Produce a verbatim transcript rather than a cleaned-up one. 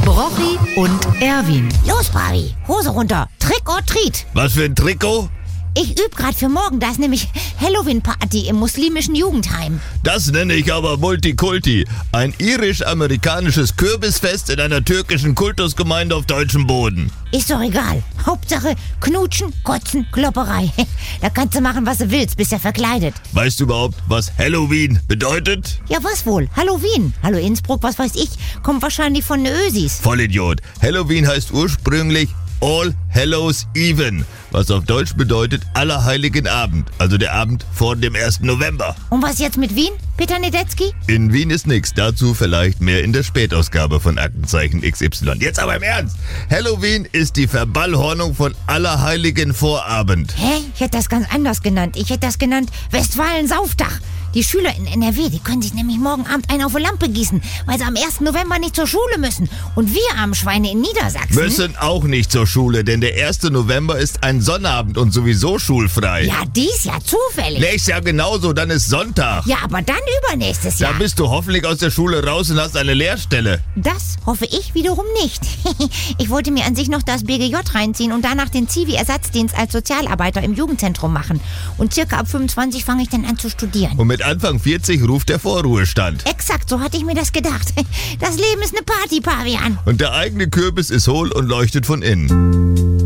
Brochi und Erwin. Los, Barbie, Hose runter. Trick or treat. Was für ein Trikot? Ich übe gerade für morgen, da ist nämlich Halloween-Party im muslimischen Jugendheim. Das nenne ich aber Multikulti. Ein irisch-amerikanisches Kürbisfest in einer türkischen Kultusgemeinde auf deutschem Boden. Ist doch egal. Hauptsache knutschen, kotzen, Klopperei. Da kannst du machen, was du willst, bist ja verkleidet. Weißt du überhaupt, was Halloween bedeutet? Ja, was wohl? Halloween. Hallo Innsbruck, was weiß ich. Kommt wahrscheinlich von den Ösis. Vollidiot. Halloween heißt ursprünglich All Hallows Even, was auf Deutsch bedeutet Allerheiligen Abend, also der Abend vor dem ersten November. Und was jetzt mit Wien, Peter Nedetzky? In Wien ist nix, dazu vielleicht mehr in der Spätausgabe von Aktenzeichen X Y. Jetzt aber im Ernst, Halloween ist die Verballhornung von Allerheiligen Vorabend. Hä? Ich hätte das ganz anders genannt. Ich hätte das genannt Westfalen-Sauftag. Die Schüler in N R W, die können sich nämlich morgen Abend einen auf die Lampe gießen, weil sie am ersten November nicht zur Schule müssen. Und wir armen Schweine in Niedersachsen Müssen auch nicht zur Schule, denn der erste November ist ein Sonnabend und sowieso schulfrei. Ja, dies Jahr zufällig. Nächstes Jahr genauso, dann ist Sonntag. Ja, aber dann übernächstes Jahr. Da bist du hoffentlich aus der Schule raus und hast eine Lehrstelle. Das hoffe ich wiederum nicht. Ich wollte mir an sich noch das B G J reinziehen und danach den Zivi-Ersatzdienst als Sozialarbeiter im Jugendzentrum machen. Und circa ab fünfundzwanzig fange ich dann an zu studieren. Und mit Anfang vierzig ruft der Vorruhestand. Exakt, so hatte ich mir das gedacht. Das Leben ist eine Party, Pavian. Und der eigene Kürbis ist hohl und leuchtet von innen.